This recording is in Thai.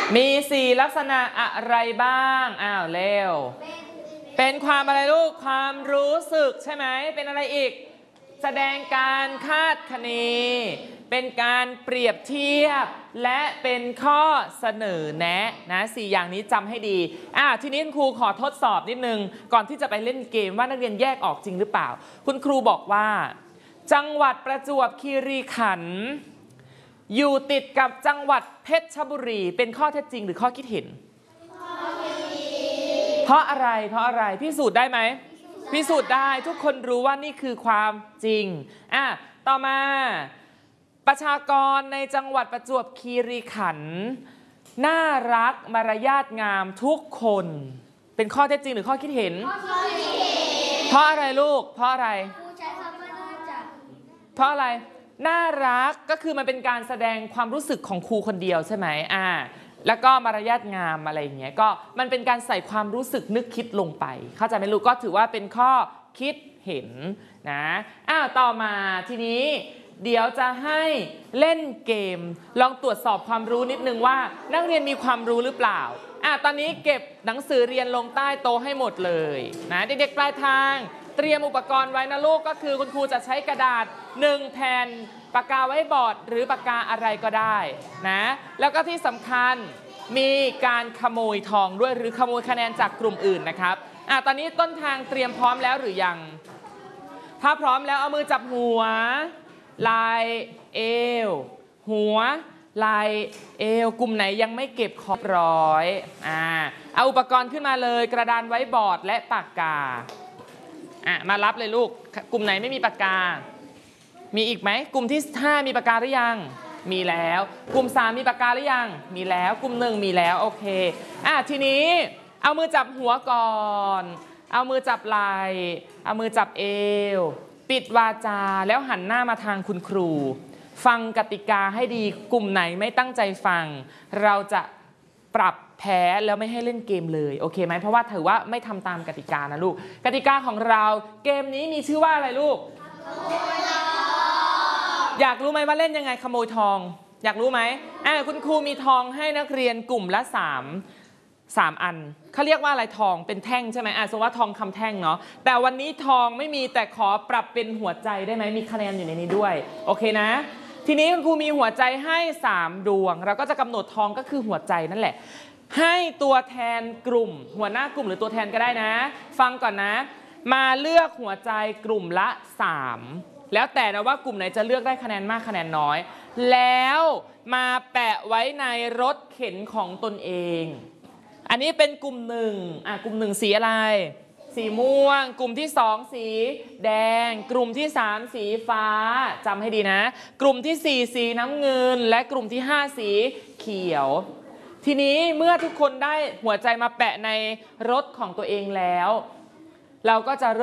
มี4ลักษณะอะไรบ้างเร็วเป็นความอะไรลูกความรู้สึกใช่ไหมเป็นอะไรอีกแสดงการคาดคะเนเป็นการเปรียบเทียบและเป็นข้อเสนอแนะนะ4อย่างนี้จำให้ดีทีนี้ครูขอทดสอบนิดนึงก่อนที่จะไปเล่นเกมว่านักเรียนแยกออกจริงหรือเปล่าคุณครูบอกว่าจังหวัดประจวบคีรีขันธ์อยู่ติดกับจังหวัดเพชรบุรีเป็นข้อเท็จจริงหรือข้อคิดเห็นเพราะอะไรพิสูจน์ได้ไหมพิสูจน์ได้ทุกคนรู้ว่านี่คือความจริงต่อมาประชากรในจังหวัดประจวบคีรีขันธ์น่ารักมารยาทงามทุกคนเป็นข้อเท็จจริงหรือข้อคิดเห็นเพราะอะไรลูกเพราะอะไรเพราะอะไรน่ารักก็คือมันเป็นการแสดงความรู้สึกของครูคนเดียวใช่ไหมแล้วก็มารยาทงามอะไรอย่างเงี้ยก็มันเป็นการใส่ความรู้สึกนึกคิดลงไปเข้าใจไหมลูกก็ถือว่าเป็นข้อคิดเห็นนะต่อมาทีนี้เดี๋ยวจะให้เล่นเกมลองตรวจสอบความรู้นิดนึงว่านักเรียนมีความรู้หรือเปล่าตอนนี้เก็บหนังสือเรียนลงใต้โต๊ะให้หมดเลยนะเด็กๆปลายทางเตรียมอุปกรณ์ไว้นะลูกก็คือคุณครูจะใช้กระดาษ1แผ่นปากกาไว้บอร์ดหรือปากกาอะไรก็ได้นะแล้วก็ที่สำคัญมีการขโมยทองด้วยหรือขโมยคะแนนจากกลุ่มอื่นนะครับตอนนี้ต้นทางเตรียมพร้อมแล้วหรือยังถ้าพร้อมแล้วเอามือจับหัวไหล่เอวหัวไหล่เอวกลุ่มไหนยังไม่เก็บครบร้อยเอาอุปกรณ์ขึ้นมาเลยกระดานไว้บอร์ดและปากกามารับเลยลูกกลุ่มไหนไม่มีปากกามีอีกไหมกลุ่มที่5มีปากกาหรือยังมีแล้วกลุ่ม3มีปากกาหรือยังมีแล้วกลุ่ม1มีแล้วโอเคทีนี้เอามือจับหัวก่อนเอามือจับไหล่เอามือจับเอวปิดวาจาแล้วหันหน้ามาทางคุณครูฟังกติกาให้ดีกลุ่มไหนไม่ตั้งใจฟังเราจะปรับแพ้แล้วไม่ให้เล่นเกมเลยโอเคไหมเพราะว่าถือว่าไม่ทำตามกติกานะลูกกติกาของเราเกมนี้มีชื่อว่าอะไรลูกอยากรู้ไหมว่าเล่นยังไงขโมยทองอยากรู้ไหมคุณครูมีทองให้นักเรียนกลุ่มละ3อันเขาเรียกว่าอะไรทองเป็นแท่งใช่ไหมสมมติว่าทองคำแท่งเนาะแต่วันนี้ทองไม่มีแต่ขอปรับเป็นหัวใจได้ไหมมีคะแนนอยู่ในนี้ด้วยโอเคนะทีนี้คุณครูมีหัวใจให้3ดวงเราก็จะกำหนดทองก็คือหัวใจนั่นแหละให้ตัวแทนกลุ่มหัวหน้ากลุ่มหรือตัวแทนก็ได้นะฟังก่อนนะมาเลือกหัวใจกลุ่มละ3แล้วแต่นะว่ากลุ่มไหนจะเลือกได้คะแนนมากคะแนนน้อยแล้วมาแปะไว้ในรถเข็นของตนเองอันนี้เป็นกลุ่ม1กลุ่ม1สีอะไรสีม่วงกลุ่มที่2สีแดงกลุ่มที่3สีฟ้าจำให้ดีนะกลุ่มที่4สีน้ำเงินและกลุ่มที่5สีเขียวทีนี้เมื่อทุกคนได้หัวใจมาแปะในรถของตัวเองแล้วเราก็จะ